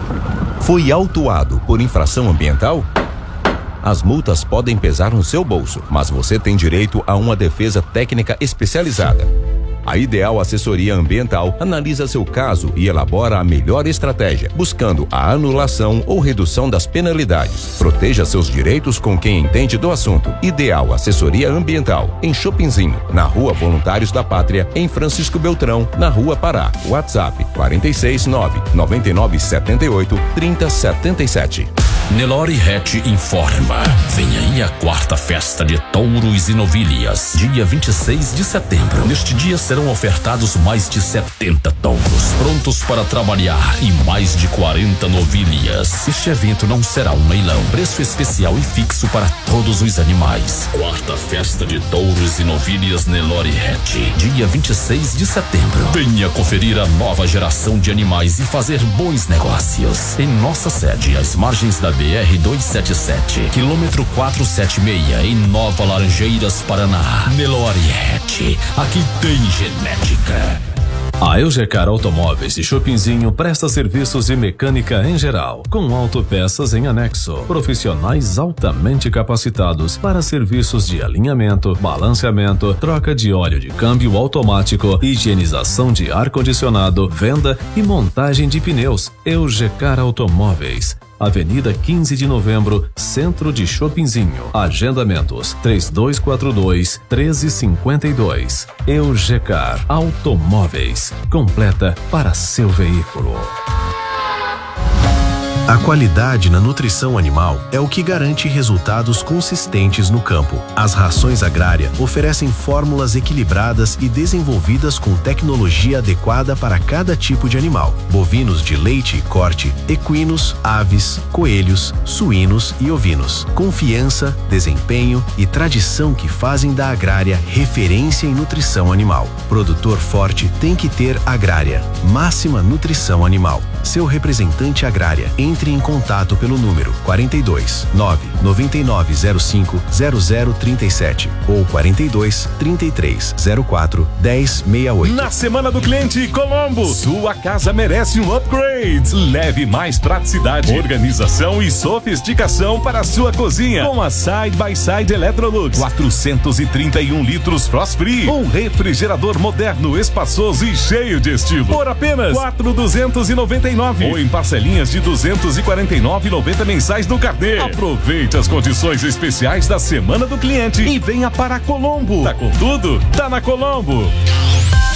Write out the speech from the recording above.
Foi autuado por infração ambiental? As multas podem pesar no seu bolso, mas você tem direito a uma defesa técnica especializada. A Ideal Assessoria Ambiental analisa seu caso e elabora a melhor estratégia, buscando a anulação ou redução das penalidades. Proteja seus direitos com quem entende do assunto. Ideal Assessoria Ambiental, em Chopinzinho, na Rua Voluntários da Pátria, em Francisco Beltrão, na Rua Pará. WhatsApp 469-9978-3077. Nelore Hatch informa. Vem aí a quarta festa de touros e novilhas, dia 26 de setembro. Neste dia serão ofertados mais de 70 touros, prontos para trabalhar, e mais de 40 novilhas. Este evento não será um leilão. Preço especial e fixo para todos os animais. Quarta festa de touros e novilhas Nelore Hatch, dia 26 de setembro. Venha conferir a nova geração de animais e fazer bons negócios. Em nossa sede, às margens da BR-277, quilômetro 476, em Nova Laranjeiras, Paraná. Nelore Hatch, aqui tem genética. A Eugecar Automóveis de Chopinzinho presta serviços de mecânica em geral, com autopeças em anexo, profissionais altamente capacitados para serviços de alinhamento, balanceamento, troca de óleo de câmbio automático, higienização de ar-condicionado, venda e montagem de pneus. Eugecar Automóveis, Avenida 15 de Novembro, Centro de Chopinzinho. Agendamentos 3242-1352. Eugecar Automóveis, completa para seu veículo. A qualidade na nutrição animal é o que garante resultados consistentes no campo. As rações Agrária oferecem fórmulas equilibradas e desenvolvidas com tecnologia adequada para cada tipo de animal. Bovinos de leite e corte, equinos, aves, coelhos, suínos e ovinos. Confiança, desempenho e tradição que fazem da Agrária referência em nutrição animal. Produtor forte tem que ter Agrária. Máxima nutrição animal. Seu representante Agrária. Entre em contato pelo número 42 99905 0037 ou 42 33 04 1068. Na Semana do Cliente Colombo, sua casa merece um upgrade. Leve mais praticidade, organização e sofisticação para a sua cozinha com a Side by Side Electrolux 431 litros Frost Free, um refrigerador moderno, espaçoso e cheio de estilo por apenas 4.299 ou em parcelinhas de 249,90 mensais no carnê. Aproveite as condições especiais da Semana do Cliente e venha para Colombo. Tá com tudo? Tá na Colombo.